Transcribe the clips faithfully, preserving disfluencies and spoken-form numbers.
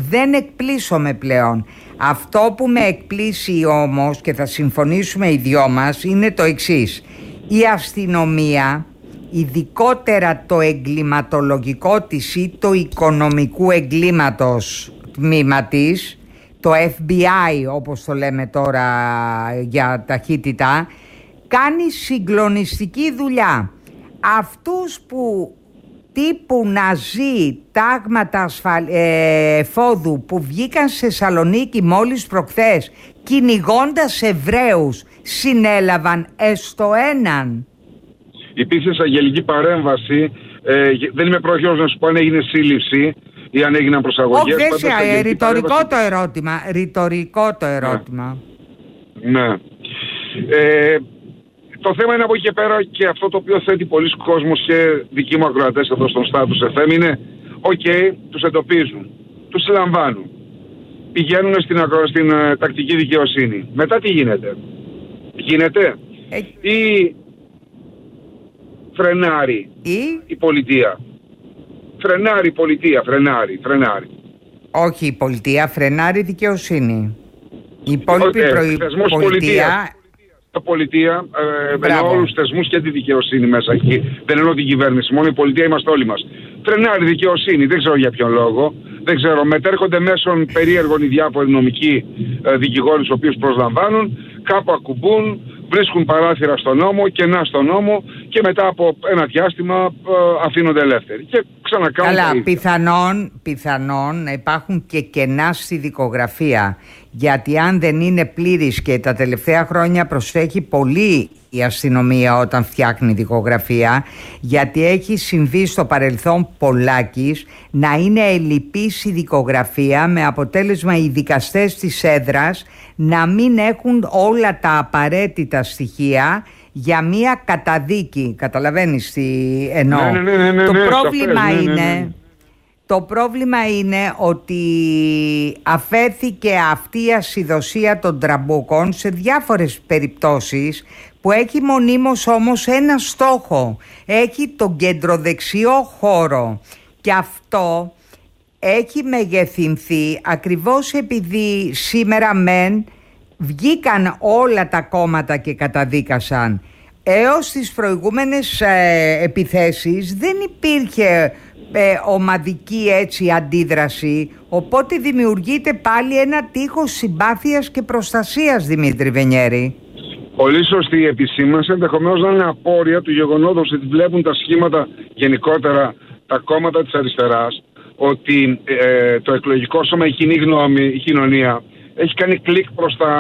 δεν εκπλήσωμαι πλέον. Αυτό που με εκπλήσει όμως, και θα συμφωνήσουμε οι δυο μας, είναι το εξής. Η αστυνομία, ειδικότερα το εγκληματολογικό της ή το οικονομικού εγκλήματος τμήμα της, το εφ μπι άι όπως το λέμε τώρα για ταχύτητα, κάνει συγκλονιστική δουλειά. Αυτούς που τύπου ναζί τάγματα ασφαλ... ε, φόδου που βγήκαν σε Σαλονίκη μόλις προχθές κυνηγώντας Εβραίους, συνέλαβαν έστω έναν. Υπήρξε εισαγγελική παρέμβαση, ε, δεν είμαι πρόχειρος να σου πω αν έγινε σύλληψη ή αν έγιναν προσαγωγές. Όχι, δεν σε, ρητορικό παρέμβαση... το ερώτημα, ρητορικό το ερώτημα. Ναι. ναι. Ε, το θέμα είναι από εκεί και πέρα, και αυτό το οποίο θέτει πολλοί κόσμος και δικοί μου ακροατές εδώ στον Status εφ εμ είναι οκ, okay, τους εντοπίζουν, τους συλλαμβάνουν, πηγαίνουν στην, ακρο... στην uh, τακτική δικαιοσύνη. Μετά τι γίνεται? Γίνεται ε... ή φρενάρει ή... η πολιτεία. Φρενάρει η πολιτεία, φρενάρει, φρενάρει. Όχι η πολιτεία, φρενάρει η δικαιοσύνη. Η υπόλοιπη ε, προη... θεσμός πολιτεία... πολιτεία... Τα πολιτεία, ε, εννοώ όλους τους θεσμούς και τη δικαιοσύνη μέσα εκεί. Δεν εννοώ την κυβέρνηση, μόνο η πολιτεία είμαστε όλοι μας. Φρενάρει δικαιοσύνη, δεν ξέρω για ποιον λόγο. Δεν ξέρω, μετέρχονται μέσων περίεργων οι διάφοροι νομικοί ε, δικηγόροι τους οποίους προσλαμβάνουν, κάπου ακουμπούν, βρίσκουν παράθυρα στον νόμο, κενά στον νόμο και μετά από ένα διάστημα ε, αφήνονται ελεύθεροι. Και ξανακάνουν. Καλά, πιθανόν, πιθανόν να υπάρχουν και κενά στη δικογραφία. Γιατί αν δεν είναι πλήρης, και τα τελευταία χρόνια προσέχει πολύ η αστυνομία όταν φτιάχνει δικογραφία, γιατί έχει συμβεί στο παρελθόν πολλάκις να είναι ελλειπής η δικογραφία, με αποτέλεσμα οι δικαστές της έδρας να μην έχουν όλα τα απαραίτητα στοιχεία για μία καταδίκη. Καταλαβαίνεις τι εννοώ? Ναι, ναι, ναι, ναι, το ναι, πρόβλημα ναι, ναι, ναι. είναι... Το πρόβλημα είναι ότι αφέθηκε αυτή η ασυδοσία των τραμπούκων σε διάφορες περιπτώσεις, που έχει μονίμως όμως ένα στόχο. Έχει τον κεντροδεξιό χώρο, και αυτό έχει μεγεθυνθεί ακριβώς επειδή σήμερα μεν βγήκαν όλα τα κόμματα και καταδίκασαν. Έως τις προηγούμενες ε, επιθέσεις δεν υπήρχε ε, ομαδική έτσι αντίδραση, οπότε δημιουργείται πάλι ένα τείχος συμπάθειας και προστασίας, Δημήτρη Βενιέρη. Πολύ σωστή η επισήμανση, ενδεχομένως να είναι απόρρια του γεγονότος ότι βλέπουν τα σχήματα γενικότερα τα κόμματα της αριστεράς, ότι ε, το εκλογικό σώμα, η κοινή γνώμη, η κοινωνία έχει κάνει κλικ προς τα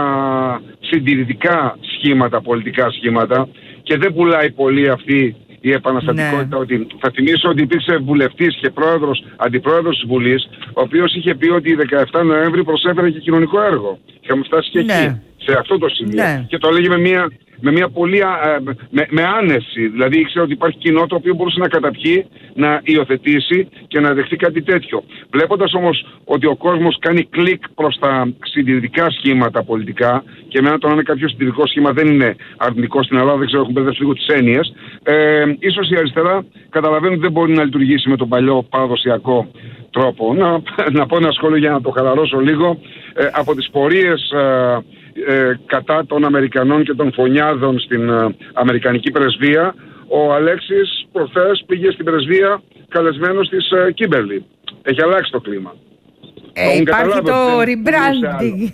συντηρητικά σχήματα, πολιτικά σχήματα, και δεν πουλάει πολύ αυτή η επαναστατικότητα. Ναι. Ότι, θα θυμίσω ότι υπήρξε βουλευτής και πρόεδρος, αντιπρόεδρος της Βουλής, ο οποίος είχε πει ότι δεκαεφτά Νοέμβρη προσέφερε και κοινωνικό έργο. Είχαμε φτάσει και ναι. εκεί, σε αυτό το σημείο. Ναι. Και το έλεγε με μια, με μια πολύ με, με άνεση. Δηλαδή ήξερε ότι υπάρχει κοινό το οποίο μπορούσε να καταπιεί, να υιοθετήσει και να δεχτεί κάτι τέτοιο. Βλέποντας όμως ότι ο κόσμος κάνει κλικ προς τα συντηρητικά σχήματα πολιτικά, και εμένα το να είναι κάποιο συντηρητικό σχήμα δεν είναι αρνητικό στην Ελλάδα, δεν ξέρω, έχουν μπερδέψει λίγο τις έννοιες. Ε, ίσως η αριστερά καταλαβαίνει ότι δεν μπορεί να λειτουργήσει με τον παλιό παραδοσιακό τρόπο. Να, να πω ένα σχόλιο για να το χαλαρώσω λίγο. Ε, από τις πορείες ε, ε, κατά των Αμερικανών και των φωνιάδων στην ε, Αμερικανική πρεσβεία, ο Αλέξης προχθές πήγε στην πρεσβεία καλεσμένος της ε, Κίμπερλι. Έχει αλλάξει το κλίμα. Ε, υπάρχει το rebranding.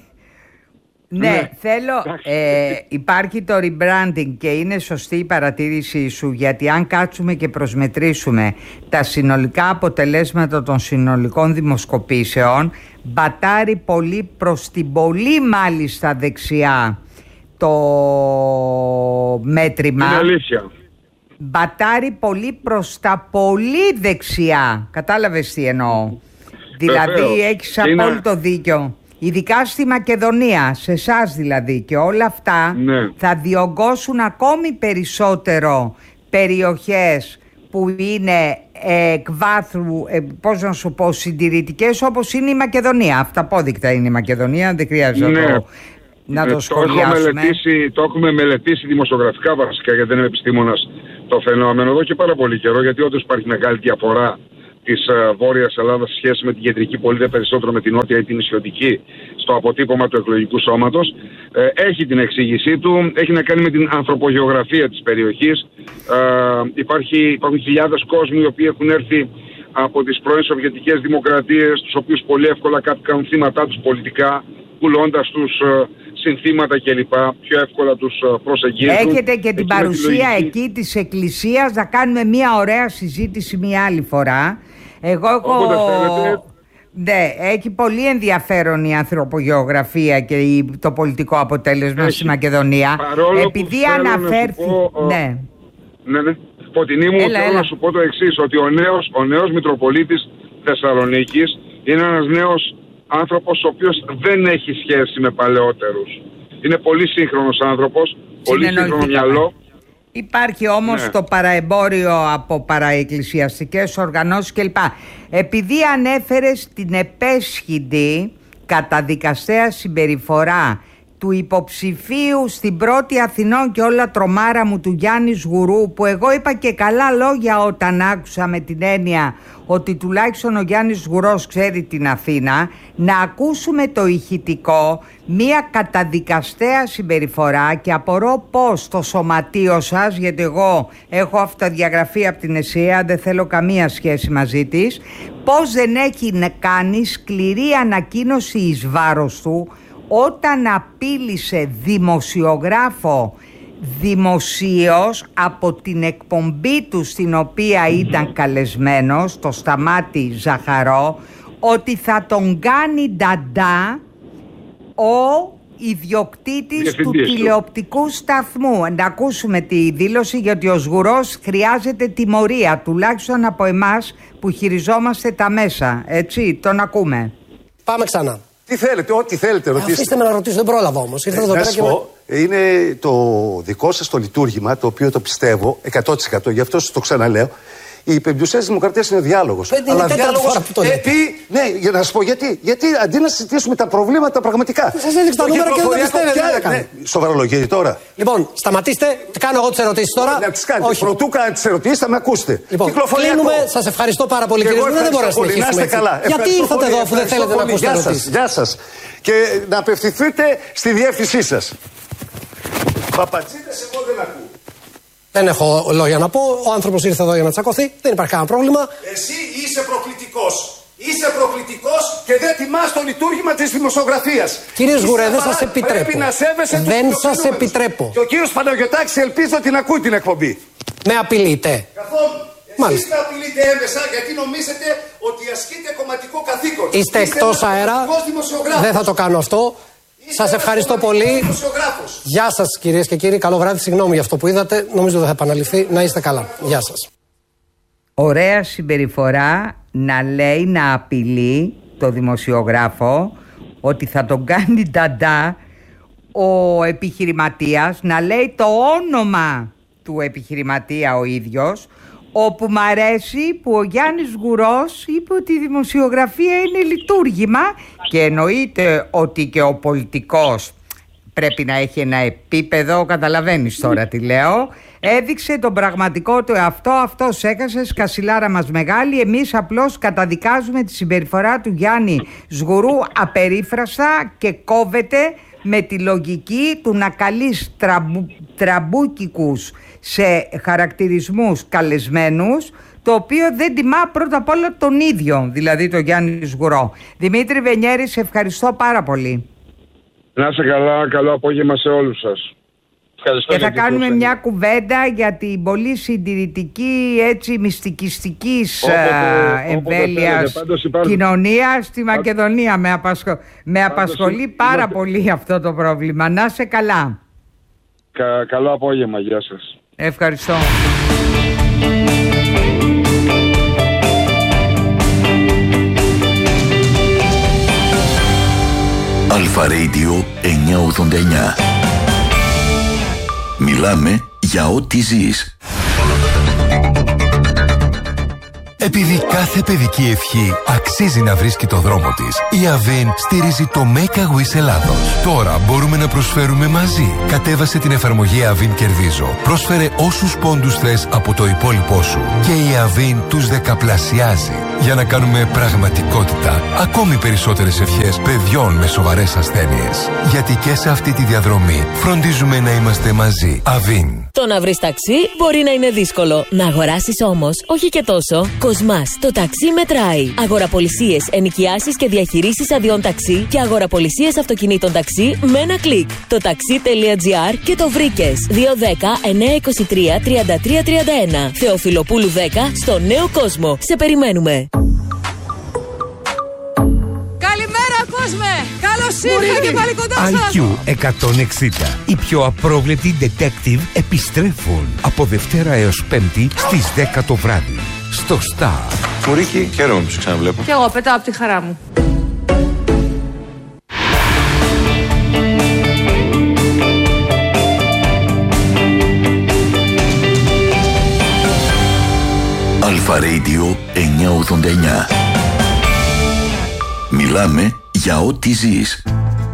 Ναι, ναι, θέλω, ε, υπάρχει το rebranding, και είναι σωστή η παρατήρησή σου, γιατί αν κάτσουμε και προσμετρήσουμε τα συνολικά αποτελέσματα των συνολικών δημοσκοπήσεων, μπατάρει πολύ προς την πολύ μάλιστα δεξιά το μέτρημα. Είναι αλήθεια. Μπατάρει πολύ προς τα πολύ δεξιά. Κατάλαβες τι εννοώ? Δηλαδή έχεις απόλυτο είναι... δίκιο. Ειδικά στη Μακεδονία, σε εσάς δηλαδή, και όλα αυτά ναι. θα διωγγώσουν ακόμη περισσότερο περιοχές που είναι εκ βάθρου, ε, πώς να σου πω, συντηρητικές, όπως είναι η Μακεδονία. Αυταπόδεικτα είναι η Μακεδονία, δεν χρειάζεται ναι. το, να το σχολιάσουμε. Το έχουμε, μελετήσει, το έχουμε μελετήσει δημοσιογραφικά βασικά, γιατί δεν είμαι επιστήμονας, το φαινόμενο εδώ και πάρα πολύ καιρό, γιατί όντως υπάρχει μεγάλη διαφορά της ε, Βόρειας Ελλάδας σε σχέση με την κεντρική πολίτες, περισσότερο με την νότια ή την νησιωτική, στο αποτύπωμα του εκλογικού σώματος. Ε, έχει την εξήγησή του, έχει να κάνει με την ανθρωπογεωγραφία της περιοχής. Ε, υπάρχει, υπάρχουν χιλιάδες κόσμοι οι οποίοι έχουν έρθει από τις πρώην Σοβιετικές δημοκρατίες, τους οποίους πολύ εύκολα κάνουν θύματα τους πολιτικά, πουλώντας τους ε, συνθήματα κλπ. Πιο εύκολα τους ε, προσεγγίζουν. Έχετε και την παρουσία λογική... εκεί της Εκκλησίας, να κάνουμε μια ωραία συζήτηση μια άλλη φορά. Εγώ έχω... Ναι, έχει πολύ ενδιαφέρον η ανθρωπογεωγραφία και το πολιτικό αποτέλεσμα έχει. Στη Μακεδονία. Παρόλο επειδή αναφέρθηκε... Ναι. Ναι, ναι. Φωτεινή μου, έλα, θέλω έλα. να σου πω το εξής, ότι ο νέος, ο νέος Μητροπολίτης Θεσσαλονίκης είναι ένας νέος άνθρωπος ο οποίος δεν έχει σχέση με παλαιότερους. Είναι πολύ σύγχρονος άνθρωπος, πολύ σύγχρονο μυαλό. Υπάρχει όμως ναι. το παραεμπόριο από παραεκκλησιαστικές οργανώσεις κλπ. Επειδή ανέφερες την επέσχυντη καταδικαστέα συμπεριφορά του υποψηφίου στην πρώτη Αθηνών και όλα τρομάρα μου του Γιάννη Σγουρού, που εγώ είπα και καλά λόγια όταν άκουσα, με την έννοια ότι τουλάχιστον ο Γιάννης Σγουρός ξέρει την Αθήνα, να ακούσουμε το ηχητικό, μία καταδικαστέα συμπεριφορά, και απορώ πως το σωματείο σας, γιατί εγώ έχω αυτοδιαγραφεί από την ΕΣΥΑ, δεν θέλω καμία σχέση μαζί της, πως δεν έχει κάνει σκληρή ανακοίνωση εις βάρος του όταν απείλησε δημοσιογράφο δημοσίως από την εκπομπή του στην οποία ήταν καλεσμένος, το Σταμάτη Ζαχαρό, ότι θα τον κάνει νταντά ο ιδιοκτήτης του τηλεοπτικού σταθμού. Να ακούσουμε τη δήλωση, γιατί ο Σγουρός χρειάζεται τιμωρία, τουλάχιστον από εμάς που χειριζόμαστε τα μέσα. Έτσι, τον ακούμε. Πάμε ξανά. Τι θέλετε, ό,τι θέλετε ρωτήστε. Αφήστε με να ρωτήσω, δεν πρόλαβα όμως. Ήρθα ε, εδώ πέρα και πω, με... Είναι το δικό σας το λειτουργήμα, το οποίο το πιστεύω εκατό τοις εκατό, γι' αυτό σας το ξαναλέω. Οι πεμπτουσές δημοκρατίες είναι διάλογος. Πέντε είναι διάλογος επί... Ναι, για να σας πω γιατί. Γιατί αντί να συζητήσουμε τα προβλήματα πραγματικά. Σας έδειξα τα νούμερα και δεν τα πιστεύετε. Ναι, σοβαρολογείτε τώρα. Λοιπόν, σταματήστε. Κάνω εγώ τις ερωτήσεις τώρα. Να τις κάνετε. Πρωτού κάνετε τις ερωτήσεις, θα με ακούσετε. Λοιπόν, κλείνουμε. Σας ευχαριστώ πάρα πολύ, κύριε Σγουρού. Δεν μπορώ να συνεχίσουμε. Γιατί ήρθατε εδώ αφού δεν θέλετε να ακούσετε ερωτήσεις? Γεια σας. Και να απευθυνθείτε στη διεύθυνσή σας. Παπατζίδες, εγώ δεν ακούω. Δεν έχω λόγια να πω. Ο άνθρωπος ήρθε εδώ για να τσακωθεί. Δεν υπάρχει κανένα πρόβλημα. Εσύ είσαι προκλητικός. Είσαι προκλητικός και δεν τιμάς το λειτουργήμα της δημοσιογραφίας. Κύριε Σγουρέ, δεν σας επιτρέπω. Πρέπει να σέβεσαι. Δεν σας επιτρέπω. Και ο κύριος Παναγιωτάκης ελπίζω ότι να ακούει την εκπομπή. Με απειλείτε? Καθόλου. Μάλιστα. Εσείς με απειλείτε έμεσα γιατί νομίζετε ότι ασκείτε κομματικό καθήκον. Είστε εκτός αέρα. Δεν θα το κάνω αυτό. Σας ευχαριστώ πολύ. Γεια σας, κυρίες και κύριοι. Καλό βράδυ. Συγγνώμη για αυτό που είδατε. Νομίζω δεν θα επαναληφθεί. Να είστε καλά. Γεια σας. Ωραία συμπεριφορά να λέει, να απειλεί το δημοσιογράφο ότι θα τον κάνει νταντά ο επιχειρηματίας, να λέει το όνομα του επιχειρηματία ο ίδιος, όπου μ' αρέσει που ο Γιάννης Σγουρός είπε ότι η δημοσιογραφία είναι λειτουργήμα, και εννοείται ότι και ο πολιτικός πρέπει να έχει ένα επίπεδο, καταλαβαίνεις τώρα τι λέω, έδειξε τον πραγματικό του εαυτό. Αυτός έκασε, σκασιλάρα μας μεγάλη. Εμείς απλώς καταδικάζουμε τη συμπεριφορά του Γιάννη Σγουρού απερίφραστα και κόβεται με τη λογική του να καλείς τραμπου, τραμπούκικους σε χαρακτηρισμούς καλεσμένους, το οποίο δεν τιμά πρώτα απ' όλα τον ίδιο, δηλαδή τον Γιάννη Σγουρό. Δημήτρη Βενιέρη, σε ευχαριστώ πάρα πολύ. Να είσαι καλά, καλό απόγευμα σε όλους σας. Ευχαριστώ. Και θα κάνουμε μια κουβέντα για την πολύ συντηρητική, έτσι μυστικιστικής εμβέλειας κοινωνία στη Μακεδονία. Με, απασχο... με απασχολεί πάρα είμαστε... πολύ αυτό το πρόβλημα. Να είσαι καλά. Κα... Καλό απόγευμα, γεια σας. Ευχαριστώ. Αλφα Radio εννιακόσια ογδόντα εννιά. Μιλάμε για ό,τι ζεις. Επειδή κάθε παιδική ευχή αξίζει να βρίσκει το δρόμο της, η Avin στηρίζει το Make a Wish Ελλάδος. Τώρα μπορούμε να προσφέρουμε μαζί. Κατέβασε την εφαρμογή Avin Κερδίζω. Πρόσφερε όσους πόντους θες από το υπόλοιπό σου. Και η Avin τους δεκαπλασιάζει. για να κάνουμε πραγματικότητα ακόμη περισσότερες ευχές παιδιών με σοβαρές ασθένειες. Γιατί και σε αυτή τη διαδρομή φροντίζουμε να είμαστε μαζί. Αβίν. Το να βρεις ταξί μπορεί να είναι δύσκολο. Να αγοράσεις όμως, όχι και τόσο. Κοσμάς, το ταξί μετράει. Αγοραπολισίες, ενοικιάσεις και διαχειρήσεις αδειών ταξί και αγοραπολισίες αυτοκινήτων ταξί με ένα κλικ. Το taxi.gr και το βρήκες. δύο ένα μηδέν εννιά δύο τρία τριάντα τρία τριάντα ένα. Θεοφιλοπούλου δέκα στο Νέο Κόσμο. Σε περιμένουμε. Καλημέρα κόσμε! Καλώς ήρθατε και πάλι κοντά σας! άι κιου εκατόν εξήντα. Οι πιο απρόβλεπτοι detective επιστρέφουν από Δευτέρα έως Πέμπτη στις δέκα το βράδυ. Στο Star. Μουρίκη, χαίρομαι που σε ξαναβλέπω. Κι εγώ πετάω από τη χαρά μου. Αλφα Radio εννιακόσια ογδόντα εννιά. Μιλάμε για ό,τι ζεις.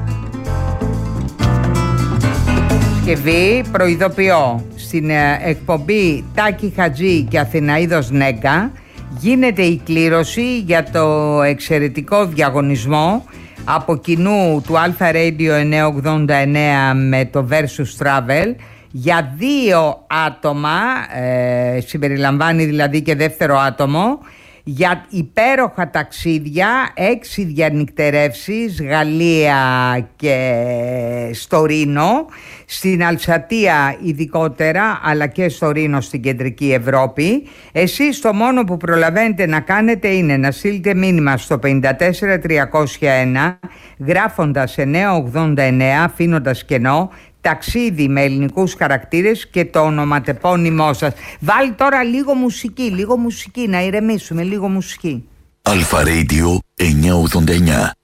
Σκευή, προειδοποιώ, στην εκπομπή Τάκη Χατζή και Αθηναίδος Νέγκα γίνεται η κλήρωση για το εξαιρετικό διαγωνισμό από κοινού του Αλφα Radio εννιακόσια ογδόντα εννιά με το Versus Travel για δύο άτομα, ε, συμπεριλαμβάνει δηλαδή και δεύτερο άτομο, για υπέροχα ταξίδια, έξι διανυκτερεύσεις, Γαλλία και στο Ρήνο, στην Αλσατία ειδικότερα, αλλά και στο Ρήνο στην κεντρική Ευρώπη. Εσείς το μόνο που προλαβαίνετε να κάνετε είναι να στείλετε μήνυμα στο πέντε τέσσερα τριακόσια ένα γράφοντας εννιακόσια ογδόντα εννιά, αφήνοντας κενό, ταξίδι με ελληνικούς χαρακτήρες και το ονοματεπώνυμό σας. Βάλει τώρα λίγο μουσική, λίγο μουσική, να ηρεμήσουμε, λίγο μουσική. Αλφα Radio εννιακόσια ογδόντα εννιά.